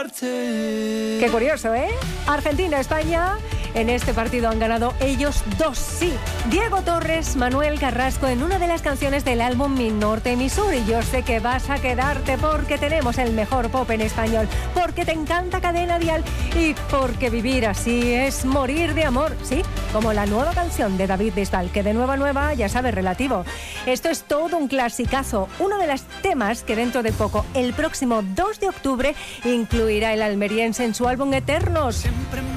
olvidarte. Qué curioso, ¿eh? Argentina-España. En este partido han ganado ellos 2, sí. Diego Torres, Manuel Carrasco en una de las canciones del álbum Mi Norte y Mi Sur. Y yo sé que vas a quedarte porque tenemos el mejor pop en español, porque te encanta Cadena Dial y porque vivir así es morir de amor, ¿sí? Como la nueva canción de David Bisbal, que de nueva a nueva, ya sabes, relativo. Esto es todo un clasicazo, uno de los temas que dentro de poco, el próximo 2 de octubre, incluirá el almeriense en su álbum Eternos.